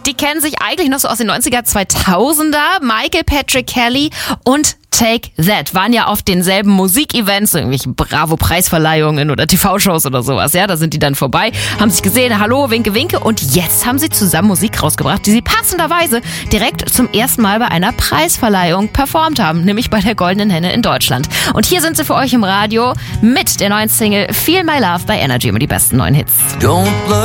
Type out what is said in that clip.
Die kennen sich eigentlich noch so aus den 90er, 2000er. Michael Patrick Kelly und Take That waren ja auf denselben Musikevents, so irgendwelche Bravo-Preisverleihungen oder TV-Shows oder sowas. Ja, da sind die dann vorbei, haben sich gesehen, hallo, winke, winke. Und jetzt haben sie zusammen Musik rausgebracht, die sie passenderweise direkt zum ersten Mal bei einer Preisverleihung performt haben, nämlich bei der Goldenen Henne in Deutschland. Und hier sind sie für euch im Radio mit der neuen Single Feel My Love bei Energy, immer die besten neuen Hits.